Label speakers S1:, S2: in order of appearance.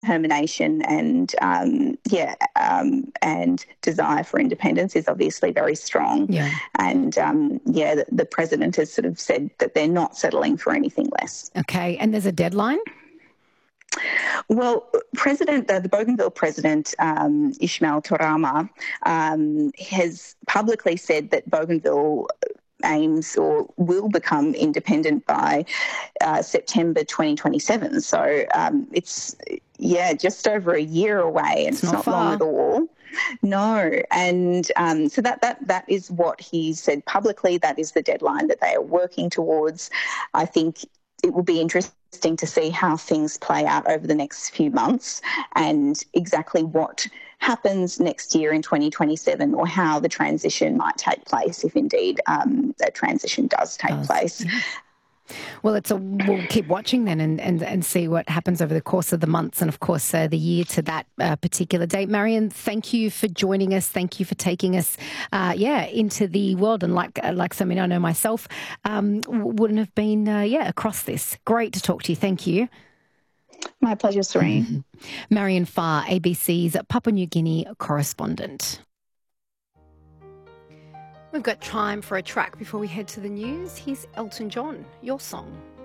S1: determination and and desire for independence is obviously very strong.
S2: Yeah.
S1: And the president has sort of said that they're not settling for anything less.
S2: Okay, and there's a deadline?
S1: Well, the Bougainville president, Ismail Torama, has publicly said that Bougainville aims or will become independent by September 2027. So it's, just over a year away, and it's not long at all. No, and so that is what he said publicly. That is the deadline that they are working towards. I think it will be interesting to see how things play out over the next few months and exactly what happens next year in 2027, or how the transition might take place, if indeed a transition does take place.
S2: Yeah. Well, we'll keep watching then and see what happens over the course of the months and, of course, the year to that particular date. Marion, thank you for joining us. Thank you for taking us, into the world. And like so many I know myself, wouldn't have been, across this. Great to talk to you. Thank you.
S1: My pleasure, Serene.
S2: Marion Farr, ABC's Papua New Guinea correspondent. We've got time for a track before we head to the news. Here's Elton John, Your Song.